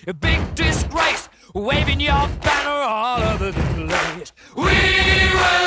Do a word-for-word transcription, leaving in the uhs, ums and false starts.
a big disgrace, waving your banner all over the place. We will